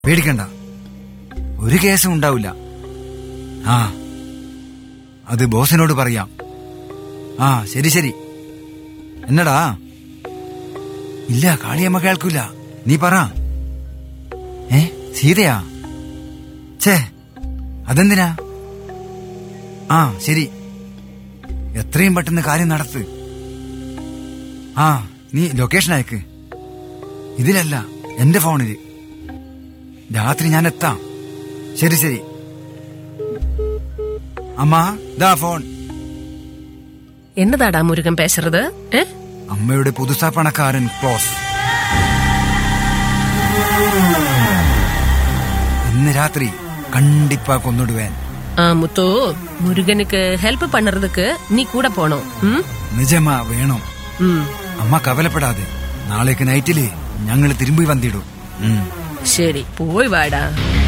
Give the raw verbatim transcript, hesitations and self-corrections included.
പേടിക്കണ്ട, ഒരു കേസും ഉണ്ടാവില്ല. ആ, അത് ബോസിനോട് പറയാം. ആ ശരി ശരി. എന്നടാ? ഇല്ല, കാളിയമ്മ കേൾക്കൂല. നീ പറ. ഏ സീതയാ? ഛേ, അതെന്തിനാ? ആ ശരി, എത്രയും പെട്ടെന്ന് കാര്യം നടത്ത്. ആ, നീ ലൊക്കേഷൻ അയക്ക്. ഇതിലല്ല, എന്റെ ഫോണില്. രാത്രി ഞാൻ എത്താം. ശരി ശരി. അമ്മ, ദാ ഫോൺ. എന്നതാടാ മുരുകൻ പേശുறது? അമ്മയുടെ പുതുസാ പണക്കാരൻ ക്ലോസ്. ഇന്ന് രാത്രി കണ്ടിപ്പാ കൊന്നിടുവേൻ. ആ മുത്തു, മുരുകനുക്ക് ഹെൽപ്പ് പണ്ണறதுக்கு നീ കൂടെ പോണോ? നിജമാ വേണം. അമ്മ കവലപ്പെടാതെ. നാളേക്ക് നൈറ്റില് ഞങ്ങള് തിരുമ്പി വന്നിടും. ശരി, പോയി വാടാ.